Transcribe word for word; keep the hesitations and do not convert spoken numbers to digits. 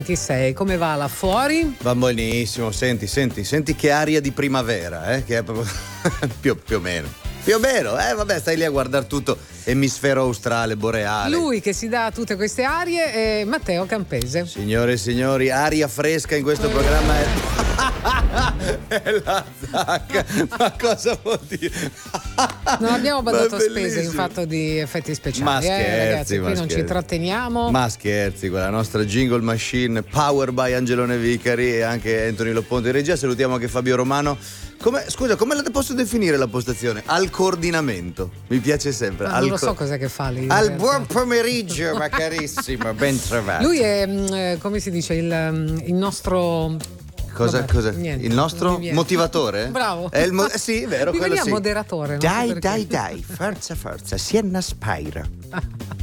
ventisei, come va là fuori? Va benissimo, senti, senti, senti che aria di primavera, eh? Che è proprio più, più o meno. Più o meno, eh, vabbè, stai lì a guardare tutto emisfero australe, boreale. Lui che si dà tutte queste arie è Matteo Campese. Signore e signori, aria fresca in questo programma è... è la zacca. Ma cosa vuol dire? Non abbiamo badato spese in fatto di effetti speciali. Ma scherzi, eh, ragazzi, ma qui non scherzi. ci intratteniamo. Ma scherzi, quella nostra jingle machine powered by Angelone Vicari e anche Anthony Loponte in regia. Salutiamo anche Fabio Romano. Come, scusa, come la posso definire la postazione? Al coordinamento. Mi piace sempre. No, Al non lo co- so cos'è che fa lì. Al buon pomeriggio, ma carissimo, ben trovato. Lui è, eh, come si dice, il, il nostro... Cosa, Vabbè, cosa? niente, il nostro non mi viene. motivatore? Bravo. È il mo- eh, sì, vero, Mi quello veniva sì. moderatore. Non so Dai, perché. dai, dai, forza, forza, Sienna Spira.